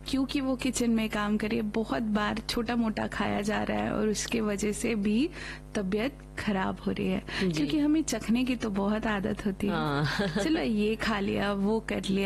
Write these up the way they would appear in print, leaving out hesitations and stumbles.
क्योंकि वो किचन में काम करे, बहुत बार छोटा मोटा खाया जा रहा है और उसके वजह से भी तबीयत खराब हो रही है। क्योंकि हमें चखने की तो बहुत आदत होती है। चलो ये खा लिया, वो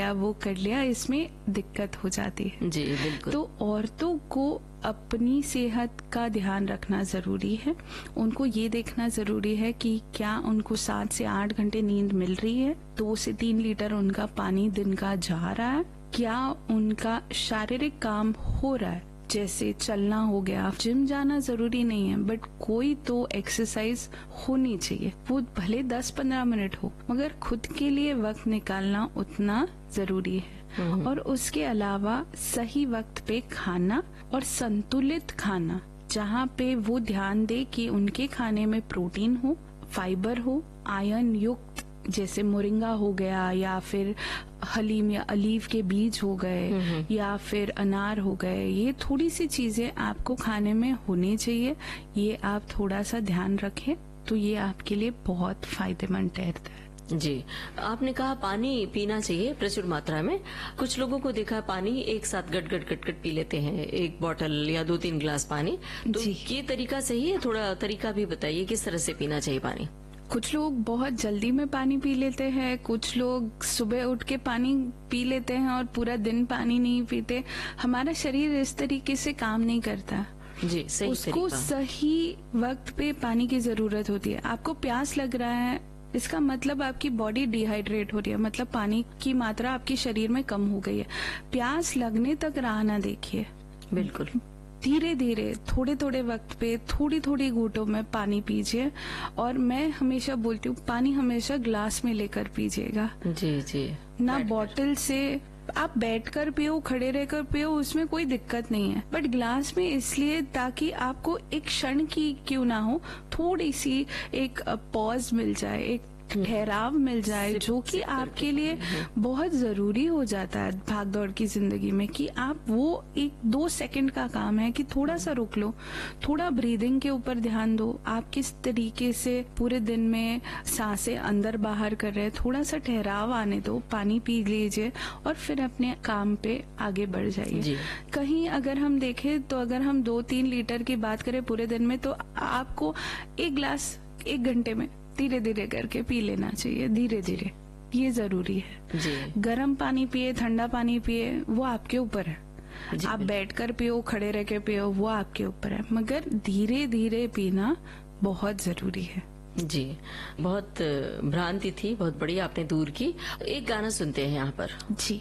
कर लिया, इसमें दिक्कत हो जाती है। जी बिल्कुल। तो औरतों को अपनी सेहत का ध्यान रखना जरूरी है। उनको ये देखना जरूरी है कि क्या उनको 7 से 8 घंटे नींद मिल रही है, 2 से 3 लीटर उनका पानी दिन का जा रहा है, क्या उनका शारीरिक काम हो रहा है, जैसे चलना हो गया। जिम जाना जरूरी नहीं है, बट कोई तो एक्सरसाइज होनी चाहिए, वो भले 10-15 मिनट हो, मगर खुद के लिए वक्त निकालना उतना जरूरी है। और उसके अलावा सही वक्त पे खाना और संतुलित खाना, जहाँ पे वो ध्यान दे कि उनके खाने में प्रोटीन हो, फाइबर हो, आयरन युक्त, जैसे मोरिंगा हो गया या फिर हलीम या अलीव के बीज हो गए या फिर अनार हो गए। ये थोड़ी सी चीजें आपको खाने में होनी चाहिए। ये आप थोड़ा सा ध्यान रखें तो ये आपके लिए बहुत फायदेमंद ठहरता है। जी, आपने कहा पानी पीना चाहिए प्रचुर मात्रा में। कुछ लोगों को देखा पानी एक साथ गट पी लेते हैं, 1 बॉटल या 2-3 गिलास पानी। तो ये तरीका सही है? थोड़ा तरीका भी बताइए किस तरह से पीना चाहिए पानी। कुछ लोग बहुत जल्दी में पानी पी लेते हैं, कुछ लोग सुबह उठ के पानी पी लेते हैं और पूरा दिन पानी नहीं पीते। हमारा शरीर इस तरीके से काम नहीं करता। जी, सही उसको सही वक्त पे पानी की जरूरत होती है। आपको प्यास लग रहा है, इसका मतलब आपकी बॉडी डिहाइड्रेट हो रही है, मतलब पानी की मात्रा आपके शरीर में कम हो गई है। प्यास लगने तक राह ना देखिए, बिल्कुल धीरे धीरे थोड़े थोड़े वक्त पे थोड़ी थोड़ी घूंटों में पानी पीजिए। और मैं हमेशा बोलती हूँ पानी हमेशा ग्लास में लेकर पीजिएगा। जी जी, ना बॉटल से। आप बैठकर पियो, खड़े रहकर पियो, उसमें कोई दिक्कत नहीं है, बट ग्लास में इसलिए ताकि आपको एक क्षण की क्यों ना हो, थोड़ी सी एक पॉज मिल जाए, एक ठहराव मिल जाए, जो कि आपके लिए बहुत जरूरी हो जाता है भागदौड़ की जिंदगी में। कि आप वो 1-2 सेकंड का काम है कि थोड़ा सा रुक लो, थोड़ा ब्रीदिंग के ऊपर ध्यान दो, आप किस तरीके से पूरे दिन में सांसें अंदर बाहर कर रहे हैं, थोड़ा सा ठहराव आने दो, पानी पी लीजिए और फिर अपने काम पे आगे बढ़ जाइए। कहीं अगर हम देखें तो अगर हम 2-3 लीटर की बात करें पूरे दिन में, तो आपको 1 गिलास 1 घंटे में धीरे धीरे करके पी लेना चाहिए, धीरे धीरे। ये जरूरी है जी। गर्म पानी पिए, ठंडा पानी पिए, वो आपके ऊपर है। आप बैठकर पियो, खड़े रह के पियो, वो आपके ऊपर है, मगर धीरे धीरे पीना बहुत जरूरी है। जी, बहुत भ्रांति थी, बहुत बड़ी आपने दूर की। एक गाना सुनते हैं यहाँ पर। जी।